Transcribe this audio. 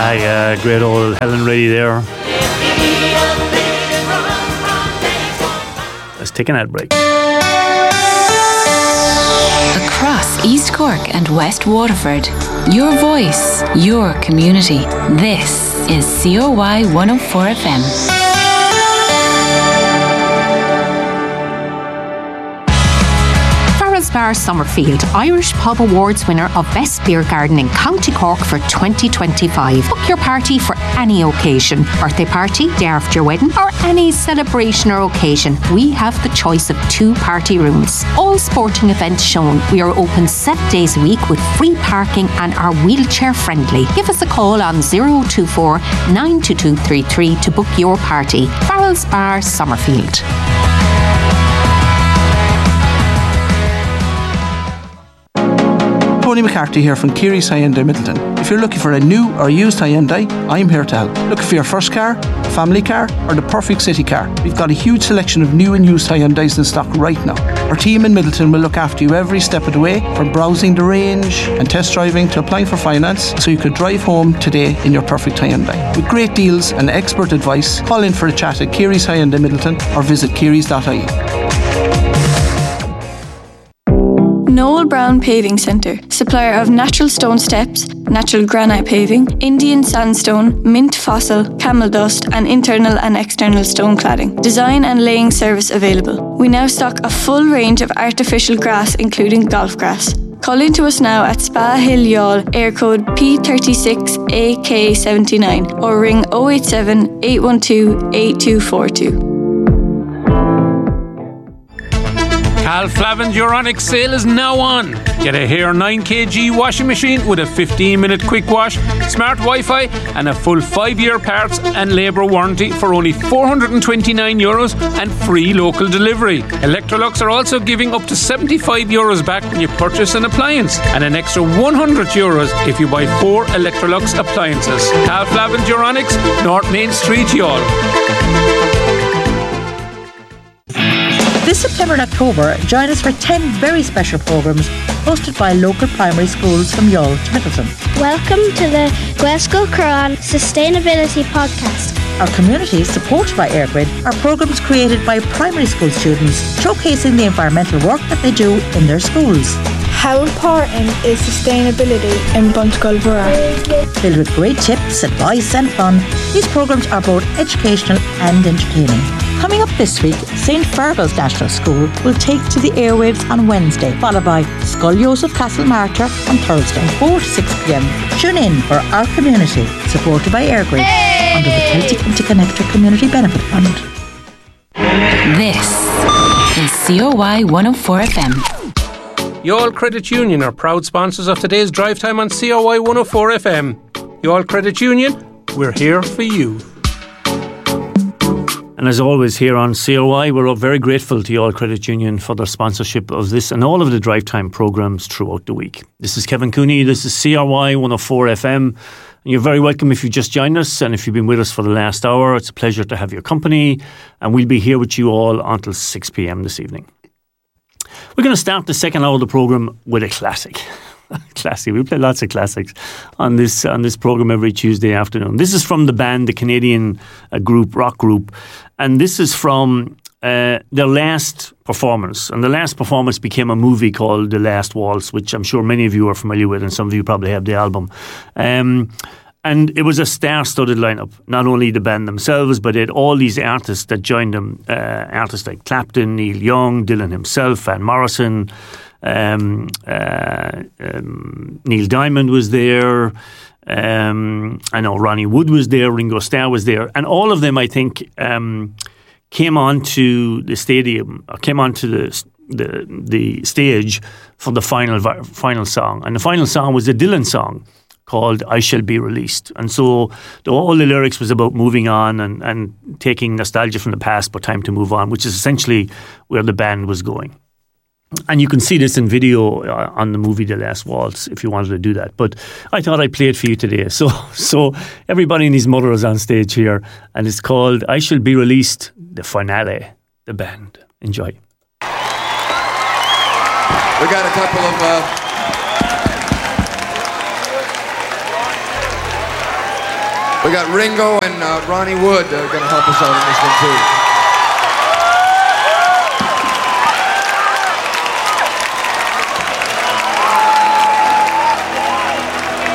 Hi, great old Helen Reddy there. Let's take an ad break. Across East Cork and West Waterford, your voice, your community. This is COY 104 FM. Bar Summerfield, Irish Pub Awards winner of Best Beer Garden in County Cork for 2025. Book your party for any occasion, birthday party, day after your wedding, or any celebration or occasion. We have the choice of 2 party rooms. All sporting events shown. We are open 7 days a week with free parking and are wheelchair friendly. Give us a call on 024 92233 to book your party. Farrell's Bar Summerfield. Tony McCarthy here from Keary's Hyundai Middleton. If you're looking for a new or used Hyundai, I'm here to help. Looking for your first car, family car, or the perfect city car? We've got a huge selection of new and used Hyundais in stock right now. Our team in Middleton will look after you every step of the way, from browsing the range and test driving to applying for finance, so you could drive home today in your perfect Hyundai. With great deals and expert advice, call in for a chat at Keary's Hyundai Middleton or visit kearys.ie. Noel Brown Paving Centre, supplier of natural stone steps, natural granite paving, Indian sandstone, mint fossil, camel dust and internal and external stone cladding. Design and laying service available. We now stock a full range of artificial grass including golf grass. Call in to us now at Spa Hill Yall, air code P36AK79 or ring 087 812 8242. Cal Flavin's Euronics sale is now on. Get a Hair 9kg washing machine with a 15-minute quick wash, smart Wi-Fi and a full 5-year parts and labour warranty for only €429 and free local delivery. Electrolux are also giving up to €75 back when you purchase an appliance and an extra €100 if you buy 4 Electrolux appliances. Cal Flavin's Euronics, North Main Street, Youghal. This September and October, join us for 10 very special programmes hosted by local primary schools from Youghal to Middleton. Welcome to the Glasgow Quran Sustainability Podcast. Our community, supported by EirGrid, are programmes created by primary school students showcasing the environmental work that they do in their schools. How important is sustainability in Buntegulborough? Filled with great tips, advice and fun, these programmes are both educational and entertaining. Coming up this week, St. Fergal's National School will take to the airwaves on Wednesday, followed by Scoil Joseph Castlemartyr on Thursday, 4 to 6 p.m. Tune in for Our Community, supported by EirGrid, under the Celtic Interconnector Community Benefit Fund. This is COY 104 FM. Youghal Credit Union are proud sponsors of today's drive time on COY 104 FM. Youghal Credit Union, we're here for you. And as always here on COI, we're very grateful to Youghal Credit Union for their sponsorship of this and all of the drive time programmes throughout the week. This is Kevin Cooney, this is COI 104 FM. And you're very welcome if you just joined us and if you've been with us for the last hour. It's a pleasure to have your company and we'll be here with you all until 6 p.m. this evening. We're going to start the second hour of the programme with a classic. Classic. We play lots of classics on this program every Tuesday afternoon. This is from the band, the Canadian rock group, and this is from their last performance. And the last performance became a movie called The Last Waltz, which I'm sure many of you are familiar with, and some of you probably have the album. And it was a star-studded lineup. Not only the band themselves, but they had all these artists that joined them. Artists like Clapton, Neil Young, Dylan himself, Van Morrison. Neil Diamond was there. I know Ronnie Wood was there. Ringo Starr was there, and all of them, I think, came onto the stadium, or came onto the stage for the final song, and the final song was a Dylan song called "I Shall Be Released," and so all the lyrics was about moving on and taking nostalgia from the past, but time to move on, which is essentially where the band was going. And you can see this in video on the movie The Last Waltz if you wanted to do that. But I thought I'd play it for you today. So everybody and his mother is on stage here, and it's called "I Shall Be Released," the finale, the band. Enjoy. We got a couple of... We got Ringo and Ronnie Wood going to help us out in this one too.